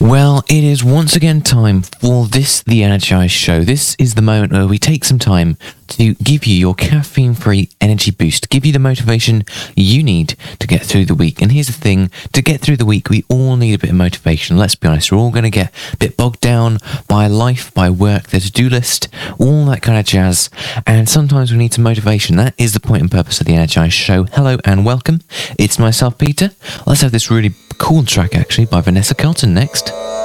Well, it is once again time for The Energize Show. This is the moment where we take some time to give you your caffeine-free energy boost, give you the motivation you need to get through the week. And here's the thing, to get through the week, we all need a bit of motivation. Let's be honest, we're all going to get a bit bogged down by life, by work, the to-do list, all that kind of jazz. And sometimes we need some motivation. That is the point and purpose of The Energize Show. Hello and welcome. It's myself, Peter. Let's have this really cool track, actually, by Vanessa Carlton next.